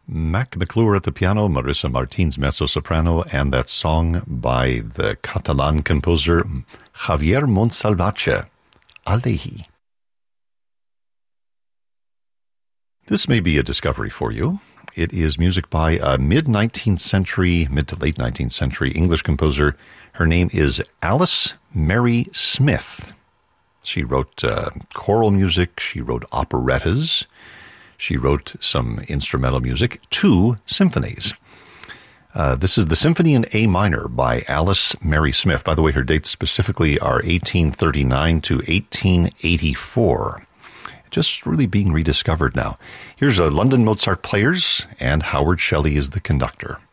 Mac McClure at the piano, Marissa Martins mezzo-soprano, and that song by the Catalan composer Javier Montsalvatge, Alehi. This may be a discovery for you. It is music by a mid to late 19th century English composer. Her name is Alice Mary Smith. She wrote choral music, she wrote operettas, she wrote some instrumental music, 2 symphonies. This is the Symphony in A minor by Alice Mary Smith. By the way, her dates specifically are 1839 to 1884. Just really being rediscovered now. Here's London Mozart Players, and Howard Shelley is the conductor.